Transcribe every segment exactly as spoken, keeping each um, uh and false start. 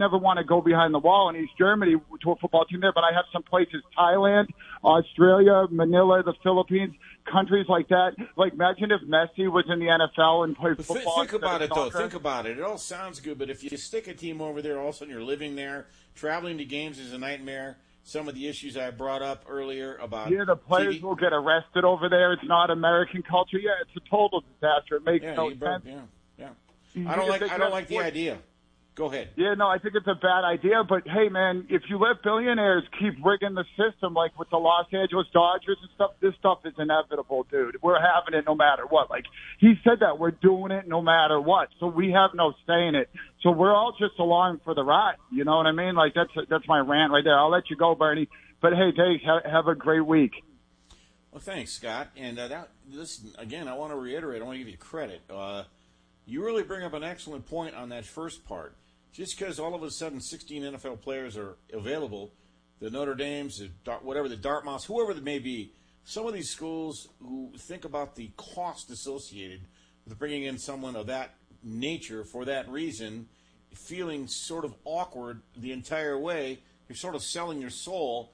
never want to go behind the wall in East Germany to a football team there, but I have some places, Thailand, Australia, Manila, the Philippines, countries like that. Like, imagine if Messi was in the N F L and played But football. Think, think about it, soccer. though. Think about it. It all sounds good, but if you stick a team over there, all of a sudden you're living there, traveling to games is a nightmare. Some of the issues I brought up earlier about Yeah, the players T V. will get arrested over there. It's not American culture. Yeah, it's a total disaster. It makes Yeah, no you brought, sense. yeah, yeah. I don't like. I don't like the idea. Go ahead. Yeah, no, I think it's a bad idea. But hey, man, if you let billionaires keep rigging the system, like with the Los Angeles Dodgers and stuff, this stuff is inevitable, dude. We're having it no matter what. Like he said that we're doing it no matter what. So we have no say in it. So we're all just along for the ride. You know what I mean? Like that's that's my rant right there. I'll let you go, Bernie. But hey, Dave, ha- have a great week. Well, thanks, Scott. And uh, that, listen, again, I want to reiterate. I want to give you credit. Uh, you really bring up an excellent point on that first part. Just because all of a sudden sixteen N F L players are available, the Notre Dames, the Dart, whatever, the Dartmouths, whoever it may be, some of these schools who think about the cost associated with bringing in someone of that nature for that reason, feeling sort of awkward the entire way, you're sort of selling your soul.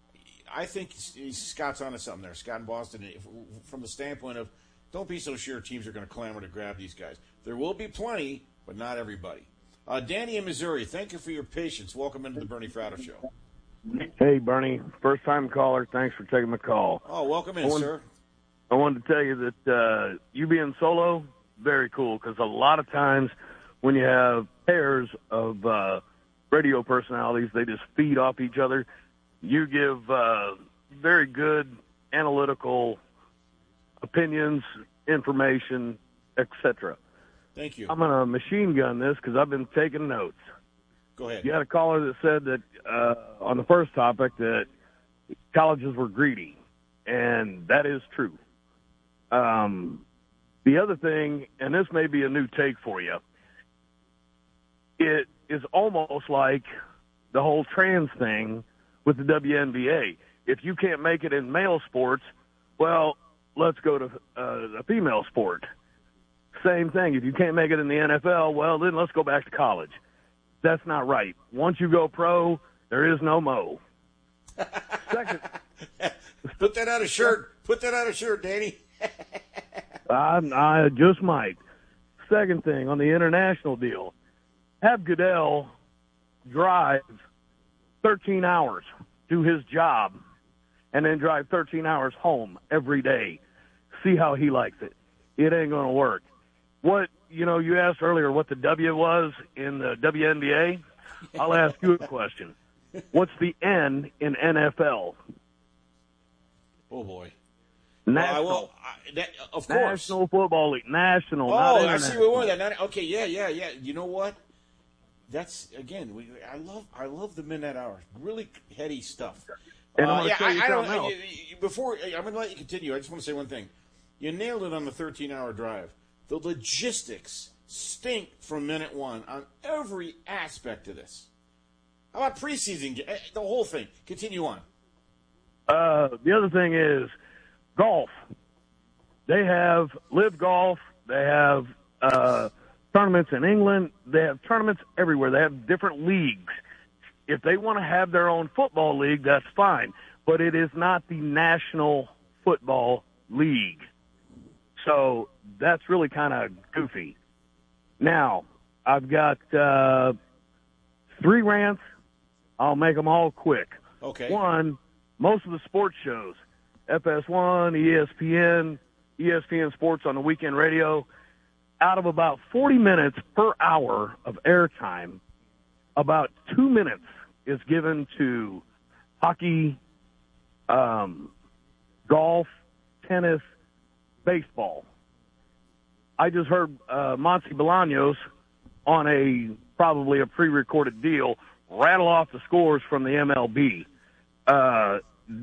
I think Scott's onto something there, Scott in Boston, from the standpoint of don't be so sure teams are going to clamor to grab these guys. There will be plenty, but not everybody. Uh, Danny in Missouri, thank you for your patience. Welcome into the Bernie Fratto Show. Hey, Bernie. First-time caller. Thanks for taking my call. Oh, welcome in, I wanted, sir. I wanted to tell you that uh, you being solo, very cool, because a lot of times when you have pairs of uh, radio personalities, they just feed off each other. You give uh, very good analytical opinions, information, et cetera. Thank you. I'm going to machine gun this because I've been taking notes. Go ahead. You had a caller that said that uh, on the first topic that colleges were greedy, and that is true. Um, the other thing, and this may be a new take for you, it is almost like the whole trans thing with the W N B A. If you can't make it in male sports, well, let's go to uh, a female sport. Same thing. If you can't make it in the N F L, well, then let's go back to college. That's not right. Once you go pro, there is no mo. Second, Put that on a shirt. Put that on a shirt, Danny. I, I just might. Second thing, on the international deal, have Goodell drive thirteen hours to his job and then drive thirteen hours home every day. See how he likes it. It ain't going to work. What, you know, you asked earlier what the W was in the W N B A. I'll ask you a question. What's the N in N F L? Oh, boy. National. Well, I will, I, that, of course. National Football League. National, Oh, not I international. see where we're going. That. Okay, yeah, yeah, yeah. You know what? That's, again, we, I love I love the Midnight Hour. Really heady stuff. And I'm Uh, gonna yeah, tell you I, I don't something know. else. Before, I'm going to let you continue. I just want to say one thing. You nailed it on the thirteen-hour drive. The logistics stink from minute one on every aspect of this. How about preseason? The whole thing. Continue on. Uh, the other thing is golf. They have Live Golf. They have uh, tournaments in England. They have tournaments everywhere. They have different leagues. If they want to have their own football league, that's fine. But it is not the National Football League. So that's really kind of goofy. Now, I've got uh, three rants. I'll make them all quick. Okay. One, most of the sports shows, F S one, E S P N, E S P N Sports on the weekend radio, out of about forty minutes per hour of airtime, about two minutes is given to hockey, um, golf, tennis, baseball. I just heard uh, Monty Bolaños on a probably a pre-recorded deal rattle off the scores from the M L B. Uh,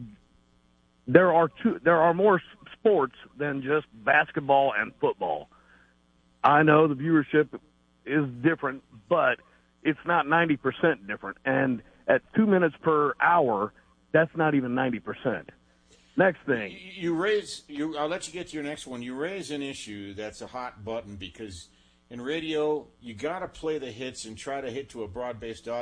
there are two. There are more sports than just basketball and football. I know the viewership is different, but it's not ninety percent different. And at two minutes per hour, that's not even ninety percent. Next thing. You raise, you, I'll let you get to your next one. You raise an issue that's a hot button because in radio, you got to play the hits and try to hit to a broad-based audience.